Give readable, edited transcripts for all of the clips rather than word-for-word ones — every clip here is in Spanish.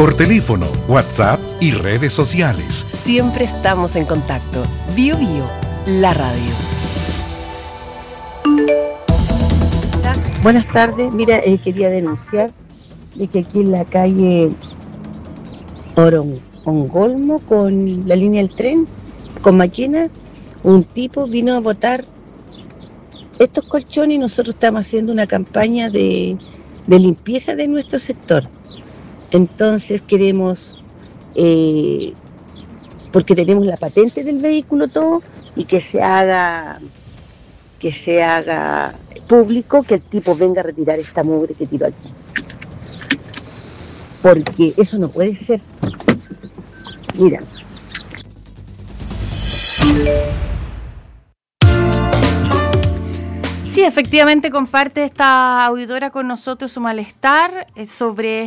por teléfono, WhatsApp y redes sociales. Siempre estamos en contacto. Bio Bio, la radio. Buenas tardes. Mira, quería denunciar de que aquí en la calle Ongolmo, con la línea del tren, con Maquena, un tipo vino a botar estos colchones y nosotros estamos haciendo una campaña de limpieza de nuestro sector. Entonces queremos, porque tenemos la patente del vehículo todo, y que se haga público, que el tipo venga a retirar esta mugre que tiró aquí. Porque eso no puede ser. Mira. Sí, efectivamente comparte esta auditora con nosotros su malestar sobre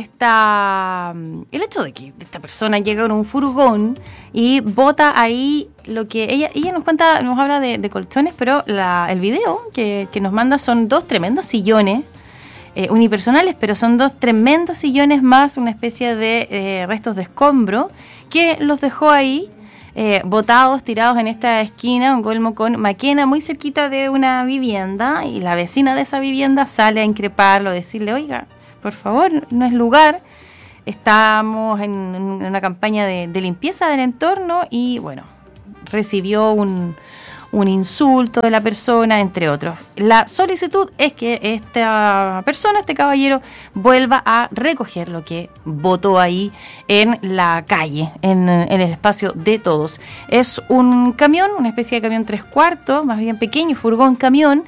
el hecho de que esta persona llega con un furgón y bota ahí lo que ella nos cuenta, nos habla de colchones, pero el video que nos manda son 2 tremendos sillones unipersonales, pero son 2 tremendos sillones más una especie de restos de escombro que los dejó ahí botados, tirados en esta esquina, Ongolmo con Maquena, muy cerquita de una vivienda, y la vecina de esa vivienda sale a increparlo, a decirle, oiga, por favor, no es lugar, estamos en una campaña de limpieza del entorno, y bueno, recibió un insulto de la persona, entre otros. La solicitud es que esta persona, este caballero, vuelva a recoger lo que botó ahí en la calle, en el espacio de todos. Es un camión, una especie de camión 3/4, más bien pequeño, furgón camión,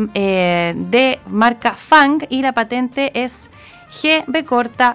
de marca Fang, y la patente es GB corta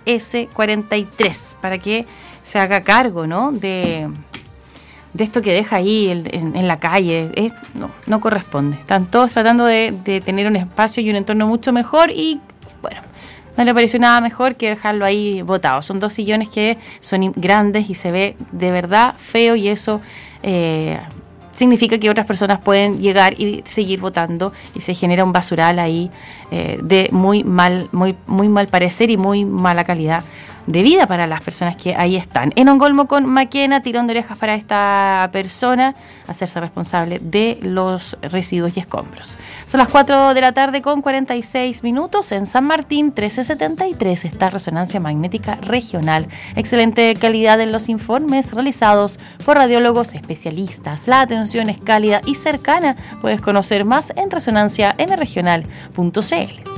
CS43, para que se haga cargo, ¿no?, de esto que deja ahí en la calle. No corresponde. Están todos tratando de tener un espacio y un entorno mucho mejor, y bueno, no le pareció nada mejor que dejarlo ahí botado. Son 2 sillones que son grandes y se ve de verdad feo, y eso significa que otras personas pueden llegar y seguir botando, y se genera un basural ahí de muy mal parecer y muy mala calidad de vida para las personas que ahí están. En Ongolmo con Maquena, tirón de orejas para esta persona, hacerse responsable de los residuos y escombros. Son las 4 de la tarde con 46 minutos. En San Martín 1373 está Resonancia Magnética Regional. Excelente calidad en los informes realizados por radiólogos especialistas. La atención es cálida y cercana. Puedes conocer más en resonanciamregional.cl.